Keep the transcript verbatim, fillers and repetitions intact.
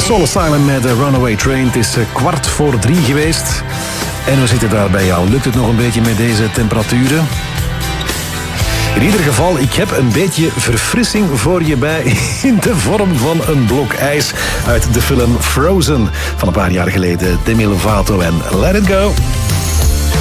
Soul Asylum met de Runaway Train. Het is kwart voor drie geweest. En we zitten daar bij jou. Lukt het nog een beetje met deze temperaturen? In ieder geval, ik heb een beetje verfrissing voor je bij in de vorm van een blok ijs uit de film Frozen van een paar jaar geleden. Demi Lovato en Let It Go.